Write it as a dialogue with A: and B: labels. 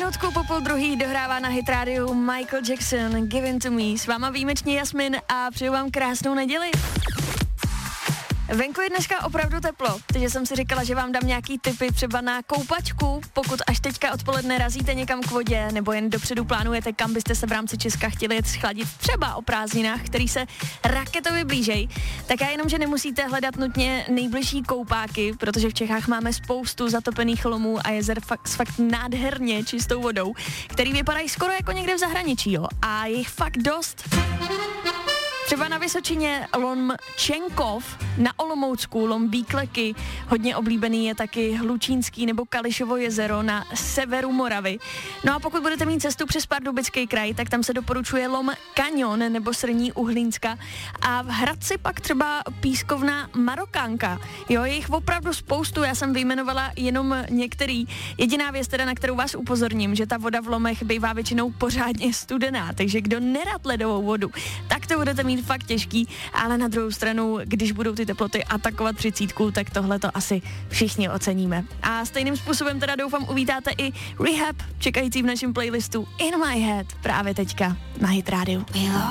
A: minutku po půl druhý dohrává na Hit rádiu Michael Jackson, Given to Me. S váma výjimečně Jasmin a přeju vám krásnou neděli. Venku je dneska opravdu teplo, takže jsem si říkala, že vám dám nějaký tipy třeba na koupačku, pokud až teďka odpoledne razíte někam k vodě, nebo jen dopředu plánujete, kam byste se v rámci Česka chtěli jet schladit, třeba o prázdninách, který se raketově blížej, tak já jenom, že nemusíte hledat nutně nejbližší koupáky, protože v Čechách máme spoustu zatopených lomů a jezer s fakt nádherně čistou vodou, který vypadají skoro jako někde v zahraničí, jo, a je jich fakt dost. Třeba na Vysočině lom Čenkov, na Olomoucku lom Bíkleky, hodně oblíbený je taky Hlučínský nebo Kališovo jezero na severu Moravy. No a pokud budete mít cestu přes Pardubický kraj, tak tam se doporučuje lom Kanion nebo Srní Uhlínska a v Hradci pak třeba pískovna Marokánka. Jo, je jich opravdu spoustu, já jsem vyjmenovala jenom některý. Jediná věc teda, na kterou vás upozorním, že ta voda v lomech bývá většinou pořádně studená, takže kdo nerad ledovou vodu, tak to budete mít fakt těžký, ale na druhou stranu, když budou ty teploty atakovat 30, tak tohle to asi všichni oceníme. A stejným způsobem teda doufám uvítáte i Rehab, čekající v našem playlistu In My Head právě teďka na Hit rádiu.